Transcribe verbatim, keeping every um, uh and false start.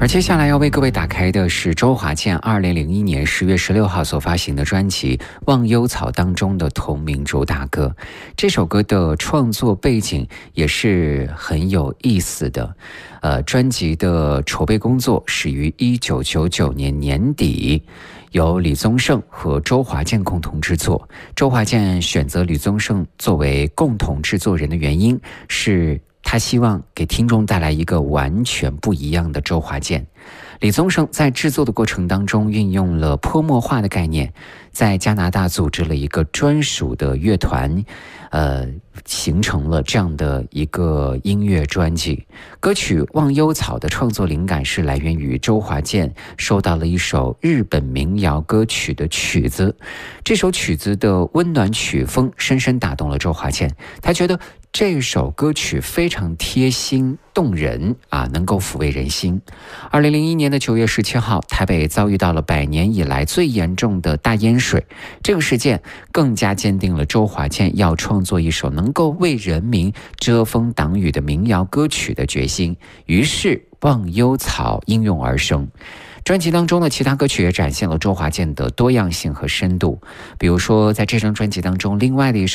而接下来要为各位打开的是周华健二零零一年十月十六号所发行的专辑《忘忧草》当中的同名主打歌。这首歌的创作背景也是很有意思的。呃，专辑的筹备工作始于一九九九年年底，由李宗盛和周华健共同制作。周华健选择李宗盛作为共同制作人的原因是他希望给听众带来一个完全不一样的周华健。李宗盛在制作的过程当中运用了泼墨画的概念，在加拿大组织了一个专属的乐团，呃，形成了这样的一个音乐专辑。歌曲《忘忧草》的创作灵感是来源于周华健收到了一首日本民谣歌曲的曲子，这首曲子的温暖曲风深深打动了周华健，他觉得这首歌曲非常贴心动人啊，能够抚慰人心。二零零一年的九月十七号，台北遭遇到了百年以来最严重的大淹水，这个事件更加坚定了周华健要创作一首能够为人民遮风挡雨的民谣歌曲的决心，于是《忘忧草》应运而生。专辑当中的其他歌曲也展现了周华健的多样性和深度，比如说在这张专辑当中另外的一首